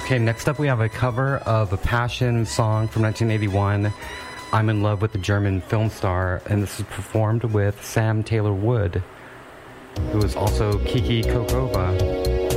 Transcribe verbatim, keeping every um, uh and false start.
Okay, next up we have a cover of a Passion song from nineteen eighty-one, I'm in Love with the German Film Star, and this is performed with Sam Taylor Wood, who is also Kiki Kokova.